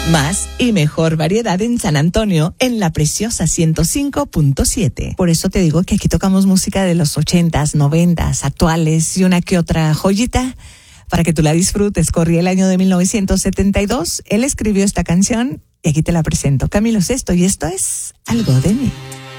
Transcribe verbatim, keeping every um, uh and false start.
Más y mejor variedad en San Antonio, en La Preciosa ciento cinco punto siete. Por eso te digo que aquí tocamos música de los ochentas, noventas, actuales y una que otra joyita para que tú la disfrutes. Corría el año de mil novecientos setenta y dos. Él escribió esta canción y aquí te la presento. Camilo Sesto, y esto es Algo de mí.